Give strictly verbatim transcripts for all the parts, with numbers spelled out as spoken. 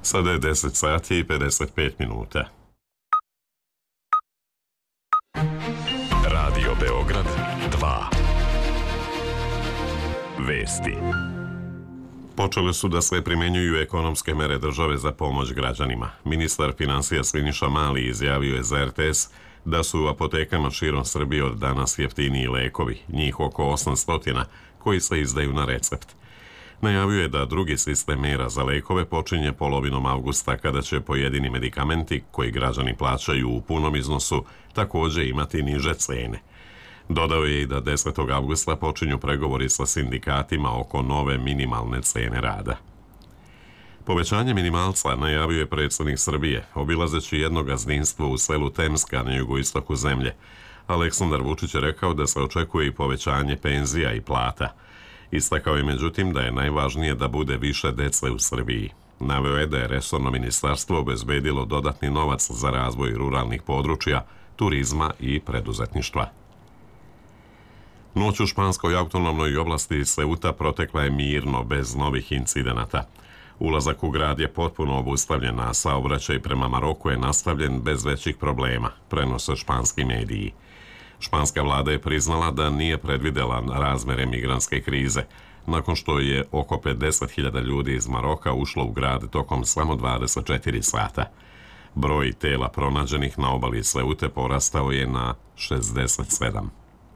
Sada je deset sati i pedeset pet minuta. Radio Beograd dva. Vesti. Počele su da se primenjuju ekonomske mere države za pomoć građanima. Ministar finansija Siniša Mali izjavio je za er te es da su u apotekama širom Srbije od danas jeftiniji lekovi, njih oko osamsto, koji se izdaju na recept. Najavio je da drugi sistem mera za lekove počinje polovinom avgusta, kada će pojedini medikamenti koji građani plaćaju u punom iznosu također imati niže cene. Dodao je i da desetog avgusta počinju pregovori sa sindikatima oko nove minimalne cene rada. Povećanje minimalca najavio je predsjednik Srbije, obilazeći jedno gazdinstvo u selu Temska na jugoistoku zemlje. Aleksandar Vučić je rekao da se očekuje i povećanje penzija i plata. Istakao je međutim da je najvažnije da bude više dece u Srbiji. Naveo je da je resorno ministarstvo obezbedilo dodatni novac za razvoj ruralnih područja, turizma i preduzetništva. Noć u španskoj autonomnoj oblasti Ceuta protekla je mirno, bez novih incidenata. Ulazak u grad je potpuno obustavljen, a saobraćaj prema Maroku je nastavljen bez većih problema, prenose španski mediji. Španska vlada je priznala da nije predvidela razmere migrantske krize, nakon što je oko pedeset hiljada ljudi iz Maroka ušlo u grad tokom samo dvadeset četiri sata. Broj tela pronađenih na obali Ceute porastao je na šezdeset sedam.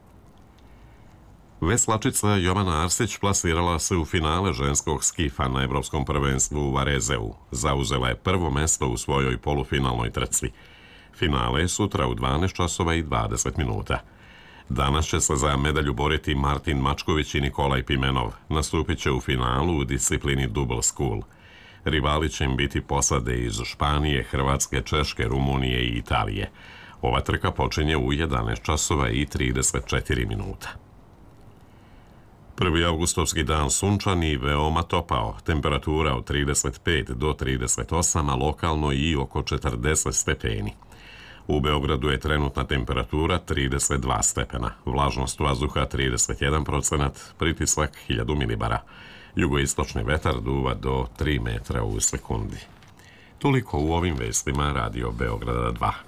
Veslačica Jovana Arsić plasirala se u finale ženskog skifa na Evropskom prvenstvu u Varezeu. Zauzela je prvo mesto u svojoj polufinalnoj trci. Finale je sutra u dvanaest časova i dvadeset minuta. Danas će se za medalju boriti Martin Mačković i Nikolaj Pimenov. Nastupit će u finalu u disciplini Double School. Rivali će im biti posade iz Španije, Hrvatske, Češke, Rumunije i Italije. Ova trka počinje u jedanaest časova i trideset četiri minuta. Prvi avgustovski dan sunčan i veoma topao, temperatura od trideset pet do trideset osam, a lokalno i oko četrdeset stepeni. U Beogradu je trenutna temperatura trideset dva stepena, vlažnost vazduha trideset jedan procenat, pritisak hiljadu milibara. Jugoistočni vetar duva do tri metra u sekundi. Toliko u ovim vestima Radio Beograda dva.